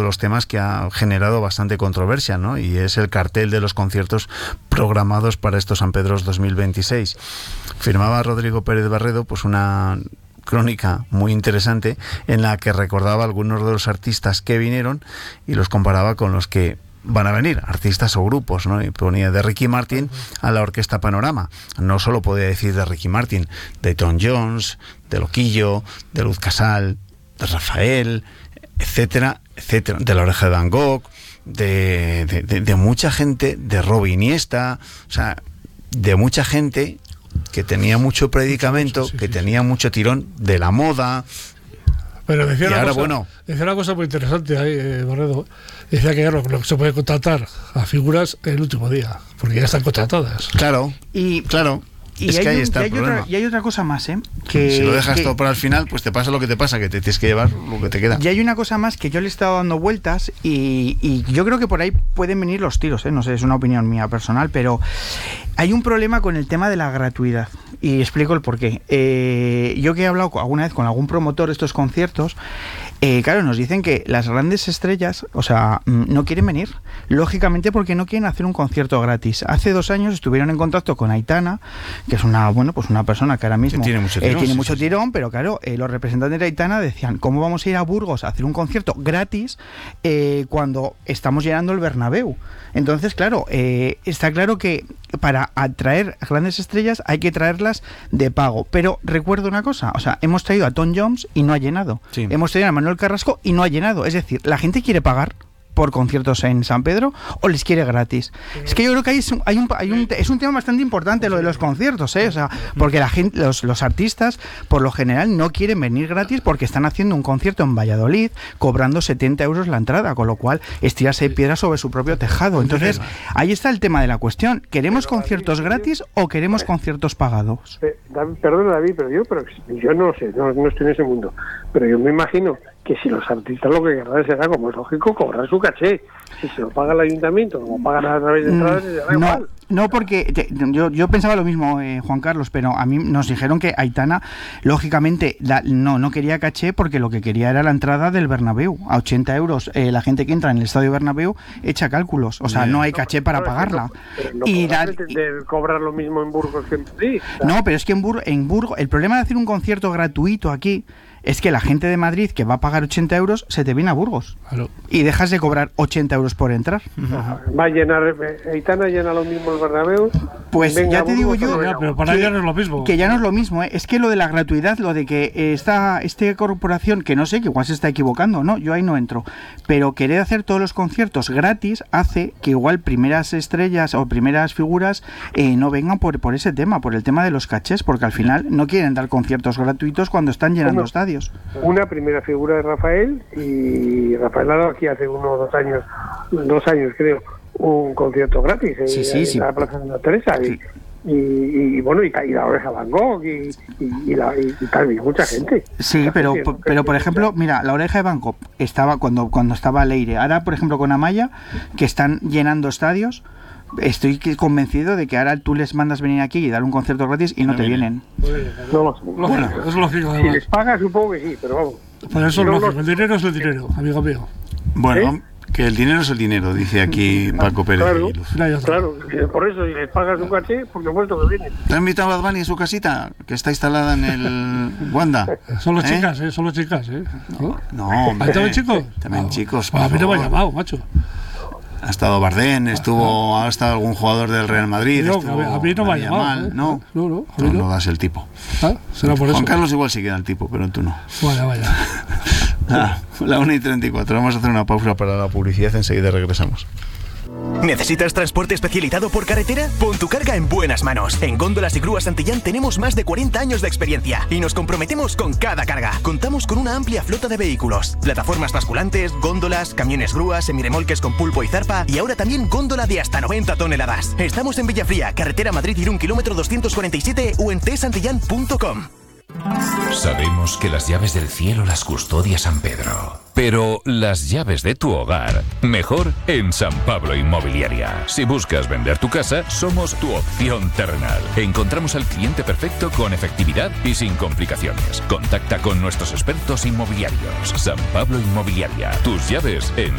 los temas que ha generado bastante controversia, ¿no? Y es el cartel de los conciertos programados para estos San Pedros 2026. Firmaba Rodrigo Pérez Barredo pues una crónica muy interesante en la que recordaba algunos de los artistas que vinieron y los comparaba con los que van a venir, artistas o grupos, ¿no? Y ponía de Ricky Martin a la Orquesta Panorama. No solo podía decir de Ricky Martin, de Tom Jones, de Loquillo, de Luz Casal, de Rafael, etcétera, etcétera, de La Oreja de Van Gogh, de mucha gente, de Robbie Iniesta, o sea, de mucha gente que tenía mucho predicamento, que tenía mucho tirón de la moda. Pero decía decía una cosa muy interesante ahí, Barredo. Decía que no se puede contratar a figuras el último día, porque ya están contratadas. Claro, claro. Y es que ahí está el problema. Y hay otra cosa más, que si lo dejas todo para el final, pues te pasa lo que te pasa, que te tienes que llevar lo que te queda. Y hay una cosa más que yo le he estado dando vueltas y yo creo que por ahí pueden venir los tiros, no sé, es una opinión mía personal, pero hay un problema con el tema de la gratuidad y explico el porqué. Yo que he hablado alguna vez con algún promotor de estos conciertos, claro, nos dicen que las grandes estrellas, o sea, no quieren venir, lógicamente porque no quieren hacer un concierto gratis. Hace 2 años estuvieron en contacto con Aitana, que es una persona que ahora mismo tiene mucho tirón, pero claro, los representantes de Aitana decían, ¿cómo vamos a ir a Burgos a hacer un concierto gratis cuando estamos llenando el Bernabéu? Entonces, claro, está claro que para atraer a grandes estrellas hay que traerlas de pago. Pero recuerdo una cosa, o sea, hemos traído a Tom Jones y no ha llenado. Sí. Hemos traído a Manuel Carrasco y no ha llenado. Es decir, la gente quiere pagar por conciertos en San Pedro o les quiere gratis. Es que yo creo que es un tema bastante importante lo de los conciertos, o sea, porque la gente, los artistas por lo general no quieren venir gratis porque están haciendo un concierto en Valladolid cobrando 70 euros la entrada, con lo cual es tirarse piedra sobre su propio tejado. Entonces, ahí está el tema de la cuestión. ¿Queremos conciertos gratis o queremos conciertos pagados? Perdona, David, pero yo no sé, no estoy en ese mundo, pero yo me imagino que si los artistas lo que querrán será, como es lógico, cobrar su caché. Si se lo paga el ayuntamiento, lo pagan a través de entradas, será igual. No, porque yo pensaba lo mismo, Juan Carlos, pero a mí nos dijeron que Aitana, lógicamente, no quería caché porque lo que quería era la entrada del Bernabéu. A 80 euros, la gente que entra en el Estadio Bernabéu echa cálculos. O sea, no hay caché para pagarla. De cobrar lo mismo en Burgos que en Madrid. No, pero es que en Burgos, el problema de hacer un concierto gratuito aquí es que la gente de Madrid que va a pagar 80 euros se te viene a Burgos. Claro. Y dejas de cobrar 80 euros por entrar. Va a llenar, Aitana llena lo mismo el Bernabéu. Pues ya te digo yo, pero para ella no es lo mismo. Que ya no es lo mismo, Es que lo de la gratuidad, lo de que esta corporación, que no sé, que igual se está equivocando, ¿no? Yo ahí no entro. Pero querer hacer todos los conciertos gratis hace que igual primeras estrellas o primeras figuras no vengan por ese tema, por el tema de los cachés, porque al final no quieren dar conciertos gratuitos cuando están llenando estadios. Una primera figura de Rafael, y Rafael ha dado aquí hace 2 años creo, un concierto gratis en la Plaza de Santa Teresa. Sí. Y la Oreja Van Gogh y mucha gente. Sí, pero por ejemplo, mira, la Oreja de Van Gogh estaba cuando estaba Leire. Ahora, por ejemplo, con Amaya, que están llenando estadios, estoy convencido de que ahora tú les mandas venir aquí y dar un concierto gratis y no te vienen. Bueno, es lógico. Si les pagas, supongo que sí, pero vamos. Por eso es lógico. El dinero es el dinero, amigo mío. Bueno, que el dinero es el dinero, dice aquí Paco Pérez. Claro, por eso, si les pagas un caché, por supuesto que vienen. ¿Te ha invitado a Bad Bunny a su casita, que está instalada en el Wanda? Solo chicas, solo chicas, No, hombre. ¿También chicos? También chicos. A mí no me ha llamado, macho. Ha estado Bardén, ha estado algún jugador del Real Madrid. A mí no me ha llamado. No das el tipo. Será por eso. Juan Carlos igual sí queda el tipo, pero tú no. Vaya. La 1:34. Vamos a hacer una pausa para la publicidad. Enseguida regresamos. ¿Necesitas transporte especializado por carretera? Pon tu carga en buenas manos. En Góndolas y Grúas Santillán tenemos más de 40 años de experiencia y nos comprometemos con cada carga. Contamos con una amplia flota de vehículos, plataformas basculantes, góndolas, camiones grúas, semirremolques con pulpo y zarpa y ahora también góndola de hasta 90 toneladas. Estamos en Villafría, carretera Madrid-Irún, kilómetro 247 o en tsantillán.com. Sabemos que las llaves del cielo las custodia San Pedro, pero las llaves de tu hogar, mejor en San Pablo Inmobiliaria. Si buscas vender tu casa, somos tu opción terrenal. Encontramos al cliente perfecto con efectividad y sin complicaciones. Contacta con nuestros expertos inmobiliarios. San Pablo Inmobiliaria, tus llaves en